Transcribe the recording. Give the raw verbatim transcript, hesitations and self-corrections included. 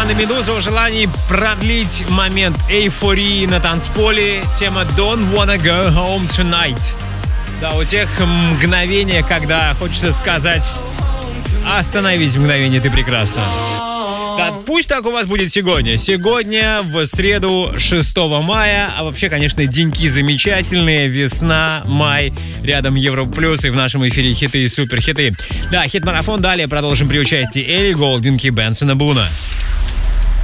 команды «Медуза» о желании продлить момент эйфории на танцполе. Тема «Don't wanna go home tonight». Да, у тех мгновения, когда хочется сказать «Остановись мгновение, ты прекрасна». Да, пусть так у вас будет сегодня. Сегодня, в среду, шестого мая. А вообще, конечно, деньки замечательные. Весна, май. Рядом Европа Плюс. И в нашем эфире хиты и суперхиты. Да, хит-марафон далее продолжим при участии Элли Голдинг и Бенсона Буна.